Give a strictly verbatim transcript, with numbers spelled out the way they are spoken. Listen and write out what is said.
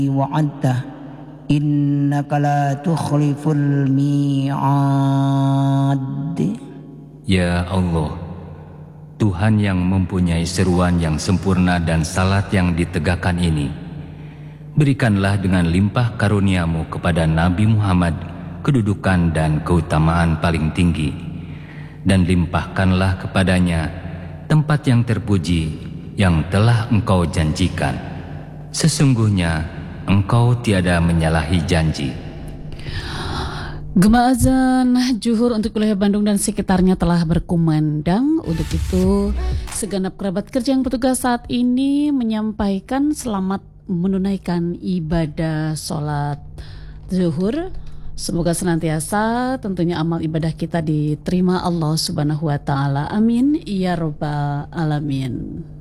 wa'adta innaka la tukhliful mi'ad. Ya Allah, Tuhan yang mempunyai seruan yang sempurna dan salat yang ditegakkan ini, berikanlah dengan limpah karuniamu kepada Nabi Muhammad kedudukan dan keutamaan paling tinggi, dan limpahkanlah kepadanya tempat yang terpuji yang telah Engkau janjikan. Sesungguhnya Engkau tiada menyalahi janji. Gema azan Juhur untuk wilayah Bandung dan sekitarnya telah berkumandang. Untuk itu, segenap kerabat kerja yang bertugas saat ini menyampaikan selamat menunaikan ibadah sholat zuhur. Semoga senantiasa tentunya amal ibadah kita diterima Allah Subhanahu wa Ta'ala. Amin ya Rabbal Alamin.